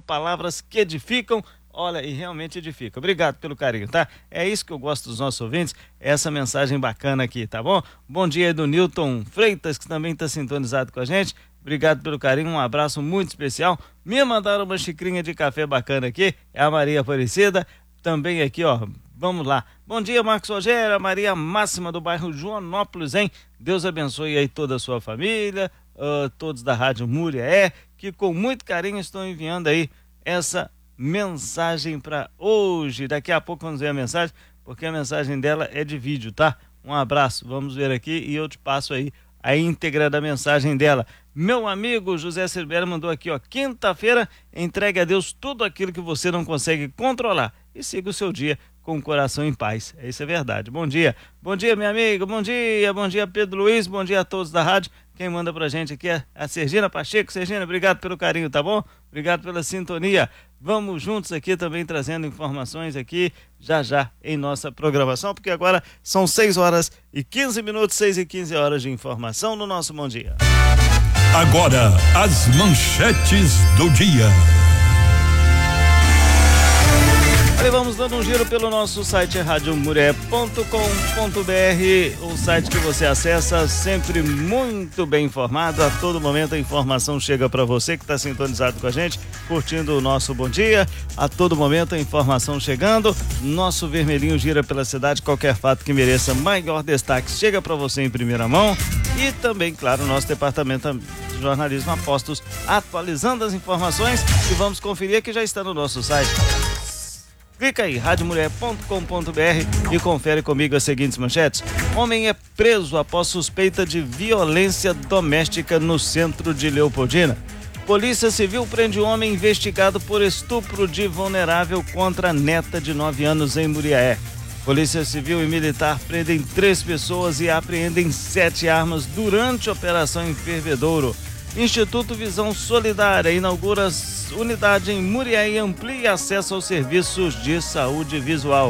palavras que edificam. Olha, e realmente edifica. Obrigado pelo carinho, tá? É isso que eu gosto dos nossos ouvintes, essa mensagem bacana aqui, tá bom? Bom dia aí do Newton Freitas, que também está sintonizado com a gente. Obrigado pelo carinho, um abraço muito especial. Me mandaram uma xicrinha de café bacana aqui, é a Maria Aparecida. Também aqui, ó, vamos lá. Bom dia, Marcos Rogério, a Maria Máxima do bairro Joanópolis, hein? Deus abençoe aí toda a sua família, todos da Rádio Muriaé, que com muito carinho estão enviando aí essa mensagem para hoje. Daqui a pouco vamos ver a mensagem, porque a mensagem dela é de vídeo, tá? Um abraço, vamos ver aqui e eu te passo aí a íntegra da mensagem dela. Meu amigo José Silveira mandou aqui, ó, quinta-feira, entregue a Deus tudo aquilo que você não consegue controlar e siga o seu dia com o coração em paz. Isso é verdade. Bom dia, meu amigo, bom dia Pedro Luiz, bom dia a todos da rádio. Quem manda pra gente aqui é a Sergina Pacheco. Sergina, obrigado pelo carinho, tá bom? Obrigado pela sintonia. Vamos juntos aqui também trazendo informações aqui já em nossa programação, porque agora são 6h15, 6h15 de informação no nosso Bom Dia. Agora, as manchetes do dia. Olha, vamos dando um giro pelo nosso site radiomuriaé.com.br, o site que você acessa sempre muito bem informado. A todo momento a informação chega para você que está sintonizado com a gente, curtindo o nosso Bom Dia. A todo momento a informação chegando, nosso vermelhinho gira pela cidade, qualquer fato que mereça maior destaque chega para você em primeira mão. E também, claro, o nosso departamento de jornalismo a postos atualizando as informações, que vamos conferir, que já está no nosso site. Clica aí, radiomuriaé.com.br e confere comigo as seguintes manchetes. Homem é preso após suspeita de violência doméstica no centro de Leopoldina. Polícia Civil prende homem investigado por estupro de vulnerável contra neta de 9 anos em Muriaé. Polícia Civil e Militar prendem 3 pessoas e apreendem 7 armas durante a operação em Fervedouro. Instituto Visão Solidária inaugura unidade em Muriaé e amplia acesso aos serviços de saúde visual.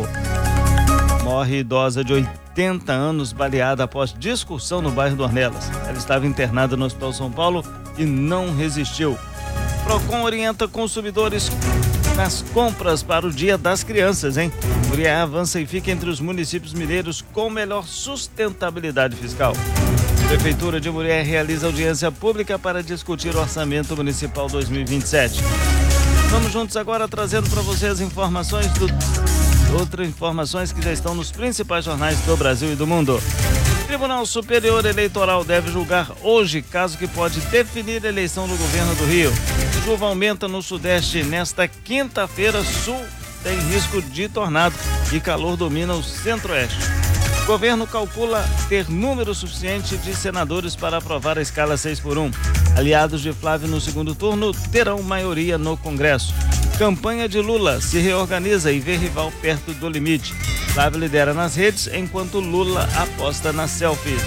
Morre idosa de 80 anos baleada após discussão no bairro do Ornelas. Ela estava internada no Hospital São Paulo e não resistiu. Procon orienta consumidores nas compras para o Dia das Crianças, hein? Muriaé avança e fica entre os municípios mineiros com melhor sustentabilidade fiscal. Prefeitura de Muriaé realiza audiência pública para discutir o orçamento municipal 2027. Vamos juntos agora trazendo para você as informações outras informações que já estão nos principais jornais do Brasil e do mundo. Tribunal Superior Eleitoral deve julgar hoje caso que pode definir a eleição do governo do Rio. Chuva aumenta no Sudeste nesta quinta-feira. Sul tem risco de tornado e calor domina o Centro-Oeste. O governo calcula ter número suficiente de senadores para aprovar a escala 6x1. Aliados de Flávio no segundo turno terão maioria no Congresso. Campanha de Lula se reorganiza e vê rival perto do limite. Flávio lidera nas redes, enquanto Lula aposta na selfie.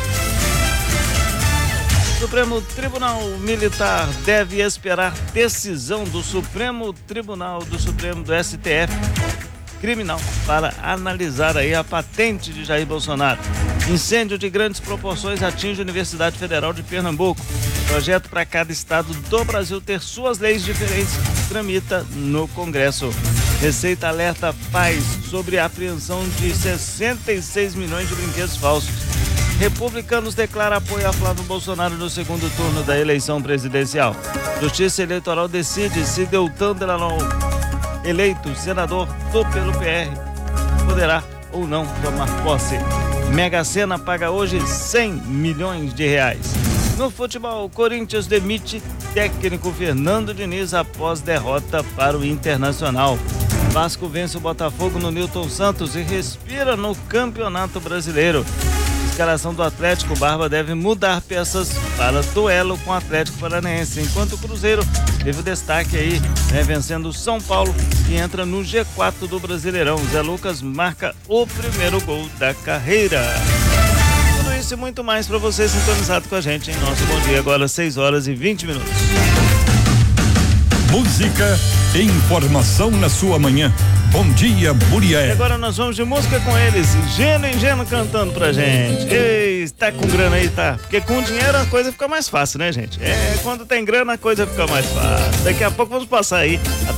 Supremo Tribunal Militar deve esperar decisão do Supremo Tribunal do STF Criminal para analisar aí a patente de Jair Bolsonaro. Incêndio de grandes proporções atinge a Universidade Federal de Pernambuco. Projeto para cada estado do Brasil ter suas leis diferentes tramita no Congresso. Receita alerta pais sobre a apreensão de 66 milhões de brinquedos falsos. Republicanos declaram apoio a Flávio Bolsonaro no segundo turno da eleição presidencial. Justiça Eleitoral decide se Deltan Dallagnol, eleito senador pelo PR, poderá ou não tomar posse. Mega Sena paga hoje 100 milhões de reais. No futebol, Corinthians demite técnico Fernando Diniz após derrota para o Internacional. Vasco vence o Botafogo no Newton Santos e respira no Campeonato Brasileiro. Escalação do Atlético, Barba deve mudar peças para duelo com o Atlético Paranaense, enquanto o Cruzeiro teve destaque aí, vencendo o São Paulo e entra no G4 do Brasileirão. Zé Lucas marca o primeiro gol da carreira. Tudo isso e muito mais para você sintonizado com a gente em nosso Bom Dia, agora 6h20. Música e informação na sua manhã. Bom Dia, Muriaé. E agora nós vamos de música com eles, Geno cantando pra gente. Ei, tá com grana aí, tá? Porque com dinheiro a coisa fica mais fácil, né, gente? Quando tem grana a coisa fica mais fácil. Daqui a pouco vamos passar aí